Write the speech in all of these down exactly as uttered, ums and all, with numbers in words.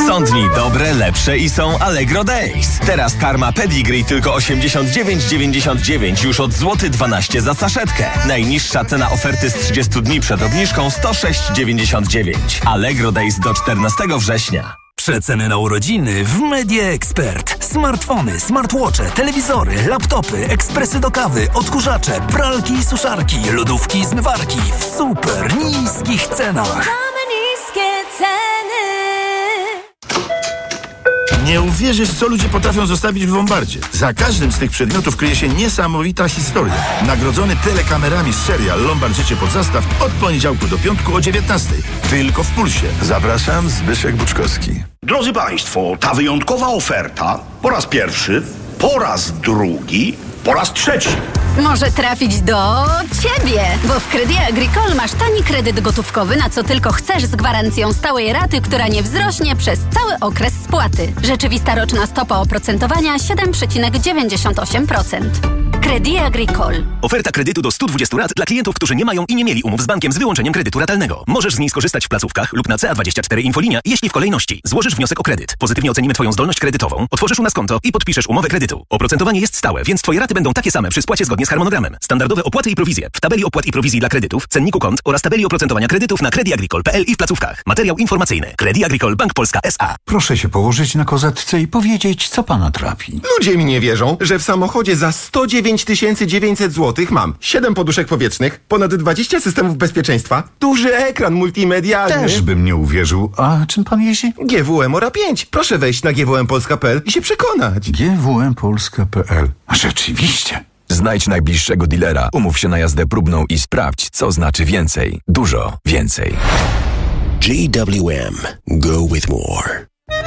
Są dni dobre, lepsze i są Allegro Days. Teraz karma Pedigree tylko osiemdziesiąt dziewięć dziewięćdziesiąt dziewięć już od złoty dwanaście za saszetkę. Najniższa cena oferty z trzydziestu dni przed obniżką sto sześć dziewięćdziesiąt dziewięć. Allegro Days do czternastego września. Przeceny na urodziny w Media Expert. Smartfony, smartwatche, telewizory, laptopy, ekspresy do kawy, odkurzacze, pralki i suszarki, lodówki i zmywarki w super niskich cenach. Mamy niskie ceny. Nie uwierzysz, co ludzie potrafią zostawić w Lombardzie. Za każdym z tych przedmiotów kryje się niesamowita historia. Nagrodzony telekamerami serial Lombard Życie pod zastaw od poniedziałku do piątku o dziewiętnastej. Tylko w Pulsie. Zapraszam, Zbyszek Buczkowski. Drodzy Państwo, ta wyjątkowa oferta po raz pierwszy, po raz drugi, po raz trzeci. Może trafić do Ciebie, bo w Crédit Agricole masz tani kredyt gotówkowy, na co tylko chcesz, z gwarancją stałej raty, która nie wzrośnie przez cały okres spłaty. Rzeczywista roczna stopa oprocentowania siedem przecinek dziewięćdziesiąt osiem procent. Crédit Agricole. Oferta kredytu do stu dwudziestu rat dla klientów, którzy nie mają i nie mieli umów z bankiem z wyłączeniem kredytu ratalnego. Możesz z niej skorzystać w placówkach lub na C A dwadzieścia cztery Infolinia, jeśli w kolejności złożysz wniosek o kredyt. Pozytywnie ocenimy Twoją zdolność kredytową, otworzysz u nas konto i podpiszesz umowę kredytu. Oprocentowanie jest stałe, więc Twoje raty będą takie same przy spłacie zgodnie z harmonogramem. Standardowe opłaty i prowizje w tabeli opłat i prowizji dla kredytów, cenniku kont oraz tabeli oprocentowania kredytów na credit agricole kropka p l i w placówkach. Materiał informacyjny. Crédit Agricole Bank Polska S A. Proszę się położyć na kozetce i powiedzieć, co pana trapi. Ludzie mi nie wierzą, że w samochodzie za sto dziewięć tysięcy dziewięćset złotych mam siedem poduszek powietrznych, ponad dwadzieścia systemów bezpieczeństwa, duży ekran multimedialny. Też bym nie uwierzył. A czym pan jeździ? G W M Ora pięć. Proszę wejść na g w m polska kropka p l i się przekonać. G W M Polska kropka p l. Rzeczywiście. Znajdź najbliższego dealera, umów się na jazdę próbną i sprawdź, co znaczy więcej. Dużo więcej. G W M. Go with more.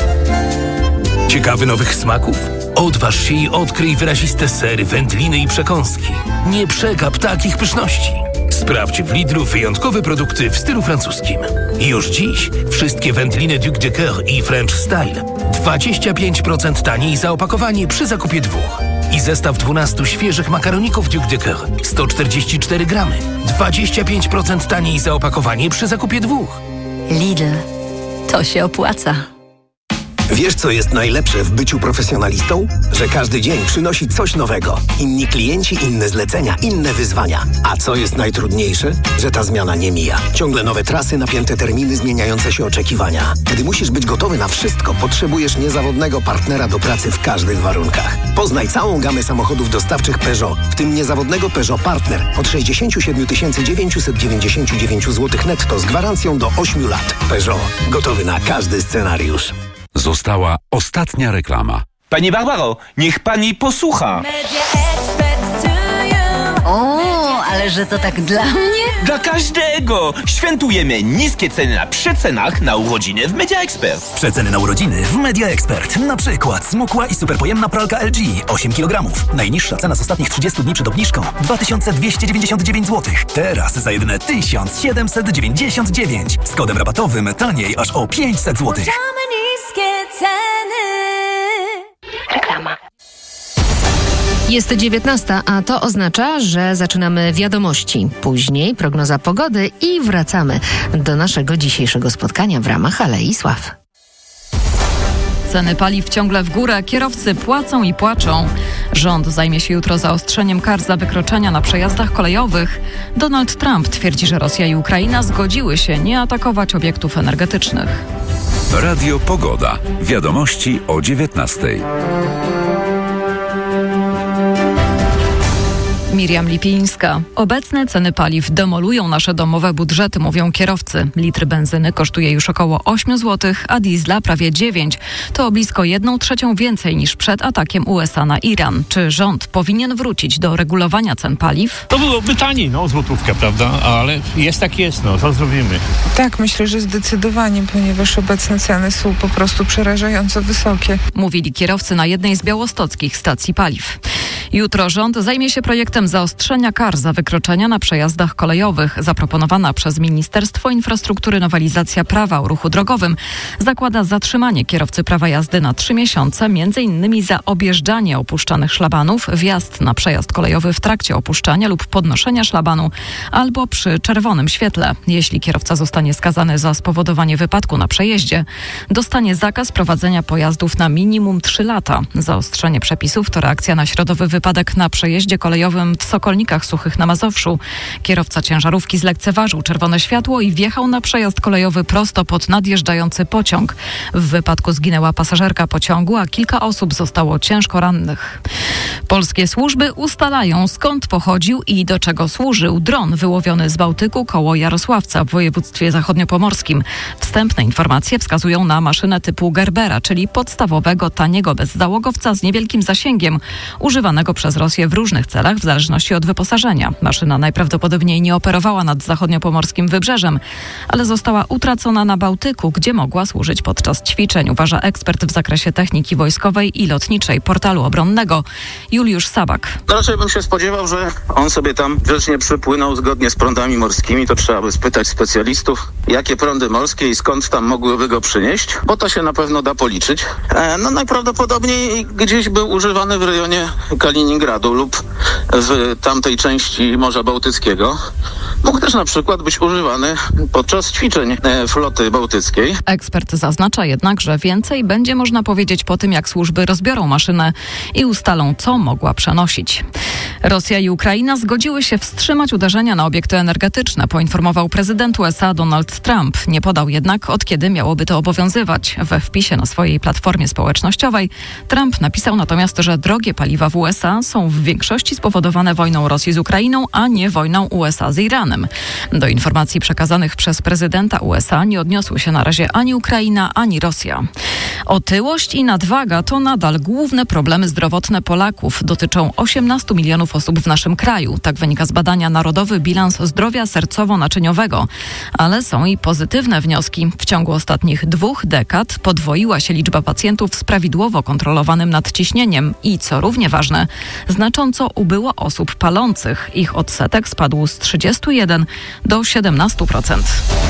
Ciekawy nowych smaków? Odważ się i odkryj wyraziste sery, wędliny i przekąski. Nie przegap takich pyszności. Sprawdź w Lidlu wyjątkowe produkty w stylu francuskim. Już dziś wszystkie wędliny Duc de Coeur i French Style dwadzieścia pięć procent taniej za opakowanie przy zakupie dwóch. I zestaw dwunastu świeżych makaroników Duc de Coeur sto czterdzieści cztery gramy. dwadzieścia pięć procent taniej za opakowanie przy zakupie dwóch. Lidl. To się opłaca. Wiesz, co jest najlepsze w byciu profesjonalistą? Że każdy dzień przynosi coś nowego. Inni klienci, inne zlecenia, inne wyzwania. A co jest najtrudniejsze? Że ta zmiana nie mija. Ciągle nowe trasy, napięte terminy, zmieniające się oczekiwania. Gdy musisz być gotowy na wszystko, potrzebujesz niezawodnego partnera do pracy w każdych warunkach. Poznaj całą gamę samochodów dostawczych Peugeot, w tym niezawodnego Peugeot Partner od sześćdziesiąt siedem tysięcy dziewięćset dziewięćdziesiąt dziewięć złotych netto z gwarancją do ośmiu lat. Peugeot. Gotowy na każdy scenariusz. Została ostatnia reklama. Pani Barbaro, niech pani posłucha. O, ale że to tak dla mnie? Dla każdego! Świętujemy niskie ceny na przecenach na urodziny w Media Expert. Przeceny na urodziny w Media Expert. Na przykład smukła i superpojemna pralka L G osiem kilogramów. Najniższa cena z ostatnich trzydziestu dni przed obniżką dwa tysiące dwieście dziewięćdziesiąt dziewięć złotych. Teraz za jedyne tysiąc siedemset dziewięćdziesiąt dziewięć. Z kodem rabatowym taniej aż o pięćset złotych. Niskie ceny. Reklama. Jest dziewiętnasta, a to oznacza, że zaczynamy wiadomości. Później prognoza pogody i wracamy do naszego dzisiejszego spotkania w ramach Alei Sław. Ceny paliw ciągle w górę, kierowcy płacą i płaczą. Rząd zajmie się jutro zaostrzeniem kar za wykroczenia na przejazdach kolejowych. Donald Trump twierdzi, że Rosja i Ukraina zgodziły się nie atakować obiektów energetycznych. Radio Pogoda. Wiadomości o dziewiętnastej. Miriam Lipińska. Obecne ceny paliw demolują nasze domowe budżety, mówią kierowcy. Litr benzyny kosztuje już około osiem złotych, a diesla prawie dziewięć. To o blisko jedną trzecią więcej niż przed atakiem U S A na Iran. Czy rząd powinien wrócić do regulowania cen paliw? To byłoby taniej, no złotówkę, prawda? Ale jest tak jest, no co zrobimy? Tak, myślę, że zdecydowanie, ponieważ obecne ceny są po prostu przerażająco wysokie. Mówili kierowcy na jednej z białostockich stacji paliw. Jutro rząd zajmie się projektem zaostrzenia kar za wykroczenia na przejazdach kolejowych. Zaproponowana przez Ministerstwo Infrastruktury nowelizacja prawa o ruchu drogowym zakłada zatrzymanie kierowcy prawa jazdy na trzy miesiące, między innymi za objeżdżanie opuszczanych szlabanów, wjazd na przejazd kolejowy w trakcie opuszczania lub podnoszenia szlabanu albo przy czerwonym świetle. Jeśli kierowca zostanie skazany za spowodowanie wypadku na przejeździe, dostanie zakaz prowadzenia pojazdów na minimum trzy lata. Zaostrzenie przepisów to reakcja na środowy wypadek na przejeździe kolejowym w Sokolnikach Suchych na Mazowszu. Kierowca ciężarówki zlekceważył czerwone światło i wjechał na przejazd kolejowy prosto pod nadjeżdżający pociąg. W wypadku zginęła pasażerka pociągu, a kilka osób zostało ciężko rannych. Polskie służby ustalają, skąd pochodził i do czego służył dron wyłowiony z Bałtyku koło Jarosławca w województwie zachodniopomorskim. Wstępne informacje wskazują na maszynę typu Gerbera, czyli podstawowego, taniego bezzałogowca z niewielkim zasięgiem, używanego przez Rosję w różnych celach w zależności od wyposażenia. Maszyna najprawdopodobniej nie operowała nad zachodniopomorskim wybrzeżem, ale została utracona na Bałtyku, gdzie mogła służyć podczas ćwiczeń, uważa ekspert w zakresie techniki wojskowej i lotniczej portalu obronnego Juliusz Sabak. No raczej bym się spodziewał, że on sobie tam grzecznie przypłynął zgodnie z prądami morskimi. To trzeba by spytać specjalistów, jakie prądy morskie i skąd tam mogłyby go przynieść, bo to się na pewno da policzyć. E, no najprawdopodobniej gdzieś był używany w rejonie Kaliningradu lub w tamtej części Morza Bałtyckiego. Mógł też na przykład być używany podczas ćwiczeń e, floty bałtyckiej. Ekspert zaznacza jednak, że więcej będzie można powiedzieć po tym, jak służby rozbiorą maszynę i ustalą, co mogła przenosić. Rosja i Ukraina zgodziły się wstrzymać uderzenia na obiekty energetyczne, poinformował prezydent U S A Donald Trump. Nie podał jednak, od kiedy miałoby to obowiązywać. We wpisie na swojej platformie społecznościowej Trump napisał natomiast, że drogie paliwa w U S A są w większości spowodowane wojną Rosji z Ukrainą, a nie wojną U S A z Iranem. Do informacji przekazanych przez prezydenta U S A nie odniosły się na razie ani Ukraina, ani Rosja. Otyłość i nadwaga to nadal główne problemy zdrowotne Polaków. Dotyczą osiemnastu milionów osób w naszym kraju. Tak wynika z badania Narodowy Bilans Zdrowia Sercowo-Naczyniowego. Ale są i pozytywne wnioski. W ciągu ostatnich dwóch dekad podwoiła się liczba pacjentów z prawidłowo kontrolowanym nadciśnieniem i, co równie ważne, znacząco ubyło osób palących. Ich odsetek spadł z trzydziestu jeden do siedemnastu procent.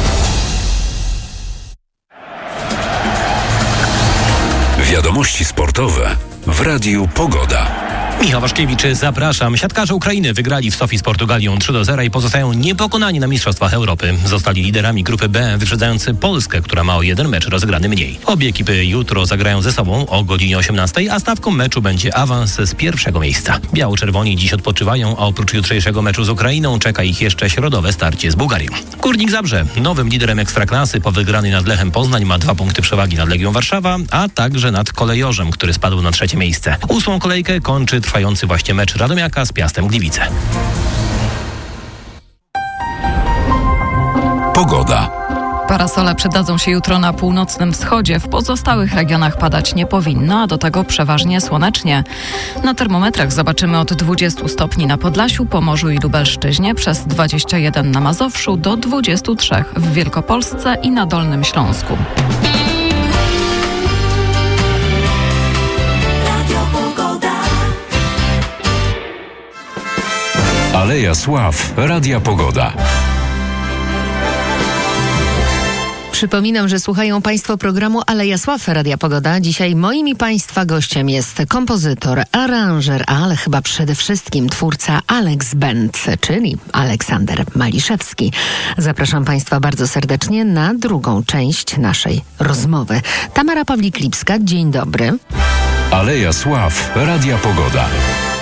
Wiadomości sportowe w Radiu Pogoda. Michał Waszkiewicz, zapraszam. Siatkarze Ukrainy wygrali w Sofii z Portugalią trzy do zera i pozostają niepokonani na Mistrzostwach Europy. Zostali liderami grupy B, wyprzedzając Polskę, która ma o jeden mecz rozegrany mniej. Obie ekipy jutro zagrają ze sobą o godzinie osiemnastej, a stawką meczu będzie awans z pierwszego miejsca. Biało-czerwoni dziś odpoczywają, a oprócz jutrzejszego meczu z Ukrainą czeka ich jeszcze środowe starcie z Bułgarią. Górnik Zabrze, nowym liderem Ekstraklasy po wygranej nad Lechem Poznań, ma dwa punkty przewagi nad Legią Warszawa, a także nad Kolejorzem, który spadł na trzecie miejsce. Ósmą kolejkę kończy trwający właśnie mecz Radomiaka z Piastem Gliwice. Pogoda. Parasole przydadzą się jutro na północnym wschodzie. W pozostałych regionach padać nie powinno, a do tego przeważnie słonecznie. Na termometrach zobaczymy od dwudziestu stopni na Podlasiu, Pomorzu i Lubelszczyźnie, przez dwadzieścia jeden na Mazowszu, do dwudziestu trzech w Wielkopolsce i na Dolnym Śląsku. Aleja Sław, Radia Pogoda. Przypominam, że słuchają Państwo programu Aleja Sław, Radia Pogoda. Dzisiaj moim i Państwa gościem jest kompozytor, aranżer, ale chyba przede wszystkim twórca Alex Band, czyli Aleksander Maliszewski. Zapraszam Państwa bardzo serdecznie na drugą część naszej rozmowy. Tamara Pawlik-Lipska, dzień dobry. Aleja Sław, Radia Pogoda.